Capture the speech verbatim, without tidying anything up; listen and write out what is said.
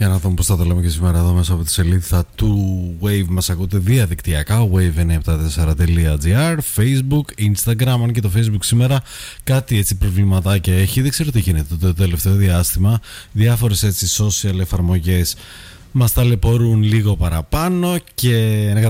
Για να δούμε πώς θα το λέμε και σήμερα εδώ μέσα από τη σελίδα του Wave. Μας ακούτε διαδικτυακά, wave εννιακόσια εβδομήντα τέσσερα τελεία gr, Facebook, Instagram. Αν και το Facebook σήμερα κάτι έτσι προβληματάκια έχει. Δεν ξέρω τι γίνεται το τελευταίο διάστημα. Διάφορες έτσι social εφαρμογές μας ταλαιπωρούν λίγο παραπάνω και